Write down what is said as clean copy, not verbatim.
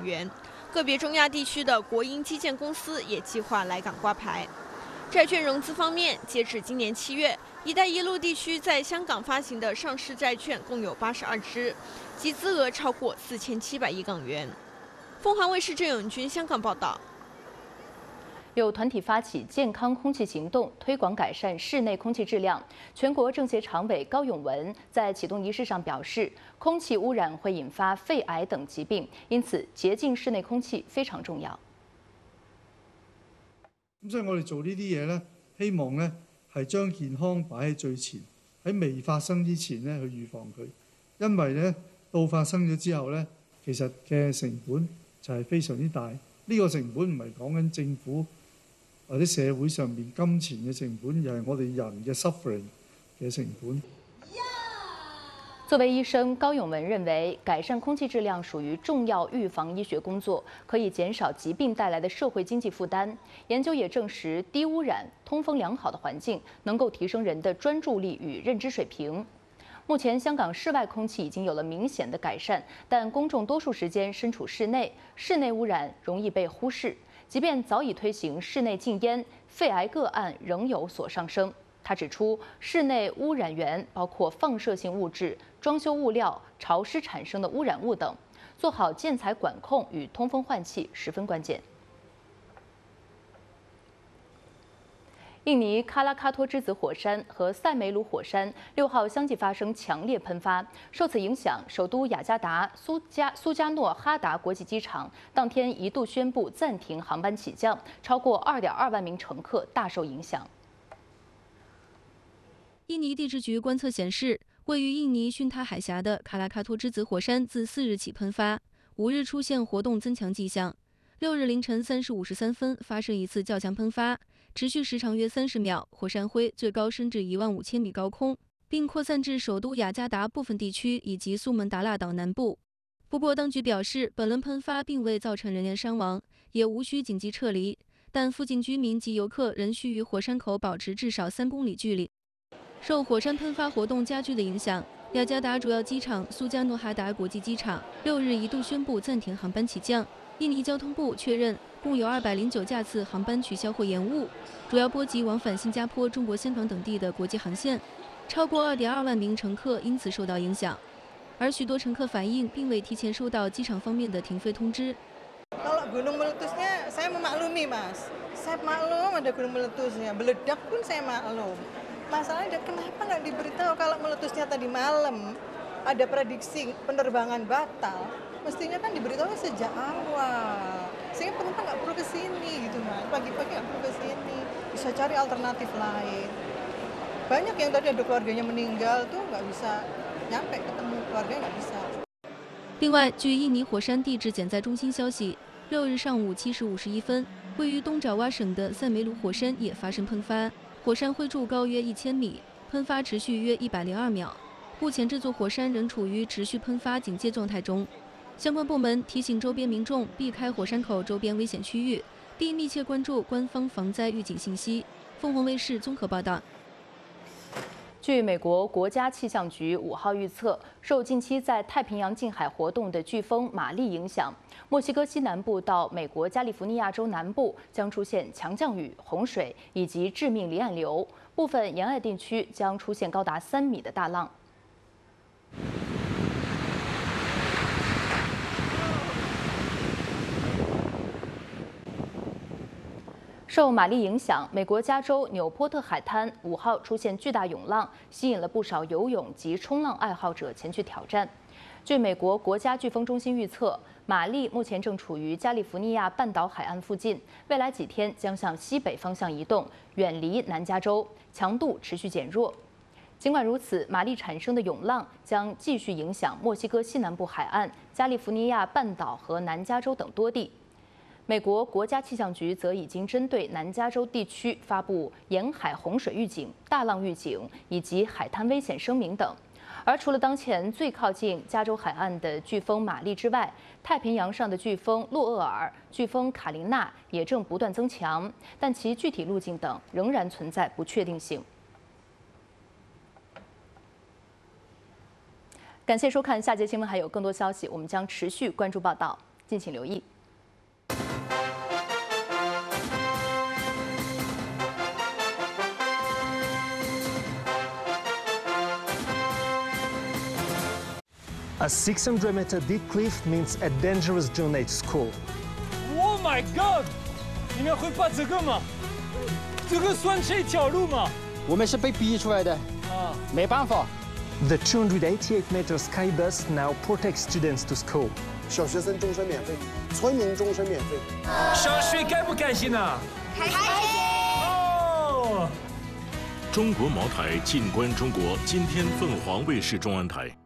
元。个别中亚地区的国营基建公司也计划来港挂牌。债券融资方面，截止今年7月，“一带一路”地区在香港发行的上市债券共有82支，集资额超过4700亿港元。凤凰卫视郑永军香港报道。 有团体发起健康空气行动，推广改善室内空气质量。全国政协常委高永文在启动仪式上表示，空气污染会引发肺癌等疾病，因此洁净室内空氣非常重要。 咁所以我哋做呢啲嘢咧，希望咧係將健康擺喺最前，喺未發生之前咧去預防佢，因為咧到發生咗之後咧，其實嘅成本就係非常之大。呢個成本唔係講緊政府或者社會上面金錢嘅成本，而係我哋人嘅 suffering 嘅成本。 作为医生，高永文认为，改善空气质量属于重要预防医学工作，可以减少疾病带来的社会经济负担。研究也证实，低污染、通风良好的环境能够提升人的专注力与认知水平。目前，香港室外空气已经有了明显的改善，但公众多数时间身处室内，室内污染容易被忽视。即便早已推行室内禁烟，肺癌个案仍有所上升。他指出，室内污染源包括放射性物质、装修物料、潮湿产生的污染物等，做好建材管控与通风换气十分关键。印尼喀拉喀托之子火山和塞梅鲁火山6号相继发生强烈喷发，受此影响，首都雅加达苏加诺哈达国际机场当天一度宣布暂停航班起降，超过2.2万名乘客大受影响。 印尼地质局观测显示，位于印尼巽他海峡的喀拉喀托之子火山自4日起喷发，5日出现活动增强迹象。6日凌晨3时53分发生一次较强喷发，持续时长约30秒，火山灰最高升至15000米高空，并扩散至首都雅加达部分地区以及苏门答腊岛南部。不过，当局表示，本轮喷发并未造成人员伤亡，也无需紧急撤离，但附近居民及游客仍需与火山口保持至少3公里距离。受火山喷发活动加剧的影响，雅加达主要机场苏加诺哈达国际机场6日一度宣布暂停航班起降。印尼交通部确认，共有209架次航班取消或延误，主要波及往返新加坡、中国香港等地的国际航线，超过2.2万名乘客因此受到影响。而许多乘客反映，并未提前收到机场方面的停飞通知。 Kalau gunung meletusnya, saya memaklumi, Mas. Saya maklum ada gunung meletusnya, meledak pun saya maklum. Masalahnya kenapa nggak diberitahu kalau meletusnya tadi malam ada prediksi penerbangan batal? Mestinya kan diberitahu sejak awal, sehingga penumpang nggak perlu ke sini gitu, Mas. Pagi-pagi nggak perlu ke sini, bisa cari alternatif lain. Banyak yang tadi ada keluarganya meninggal tuh nggak bisa nyampe ketemu keluarganya nggak bisa。 另外，据印尼火山地质减灾中心消息，6日上午7时51分，位于东爪哇省的塞梅鲁火山也发生喷发，火山灰柱高约1000米，喷发持续约102秒。目前，这座火山仍处于持续喷发警戒状态中。相关部门提醒周边民众避开火山口周边危险区域，并密切关注官方防灾预警信息。凤凰卫视综合报道。 据美国国家气象局5号预测，受近期在太平洋近海活动的飓风玛丽影响，墨西哥西南部到美国加利福尼亚州南部将出现强降雨、洪水以及致命离岸流，部分沿岸地区将出现高达3米的大浪。受玛丽影响，美国加州纽波特海滩5号出现巨大涌浪，吸引了不少游泳及冲浪爱好者前去挑战。据美国国家飓风中心预测，玛丽目前正处于加利福尼亚半岛海岸附近，未来几天将向西北方向移动，远离南加州，强度持续减弱。尽管如此，玛丽产生的涌浪将继续影响墨西哥西南部海岸、加利福尼亚半岛和南加州等多地。美国国家气象局则已经针对南加州地区发布沿海洪水预警、大浪预警以及海滩危险声明等。而除了当前最靠近加州海岸的飓风玛丽之外，太平洋上的飓风洛厄尔、飓风卡琳娜也正不断增强，但其具体路径等仍然存在不确定性。感谢收看，下节新闻还有更多消息，我们将持续关注报道。 敬请留意。 A 600-meter deep cliff means a dangerous journey to school. Oh my God！ 你们会爬这个吗？这个算是一条路吗？ 我们是被逼出来的，没办法。 The 288-meter sky bus now protects students to school. 小学生终身免费，村民终身免费。 上学开不开心啊？ 开心！ 哦。 中国茅台，静观中国。今天凤凰卫视中文台。